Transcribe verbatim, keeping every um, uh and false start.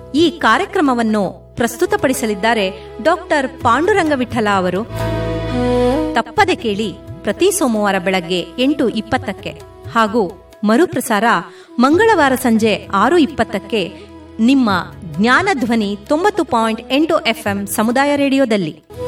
ಈ ಕಾರ್ಯಕ್ರಮವನ್ನು ಪ್ರಸ್ತುತಪಡಿಸಲಿದ್ದಾರೆ ಡಾಕ್ಟರ್ ಪಾಂಡುರಂಗ ವಿಠಲ ಅವರು. ತಪ್ಪದೆ ಕೇಳಿ ಪ್ರತಿ ಸೋಮವಾರ ಬೆಳಗ್ಗೆ ಎಂಟು ಇಪ್ಪತ್ತಕ್ಕೆ ಹಾಗೂ ಮರುಪ್ರಸಾರ ಮಂಗಳವಾರ ಸಂಜೆ ಆರು ಇಪ್ಪತ್ತಕ್ಕೆ ನಿಮ್ಮ ಜ್ಞಾನಧ್ವನಿ ತೊಂಬತ್ತು ಪಾಯಿಂಟ್ ಎಂಟು ಎಫ್ಎಂ ಸಮುದಾಯ ರೇಡಿಯೋದಲ್ಲಿ.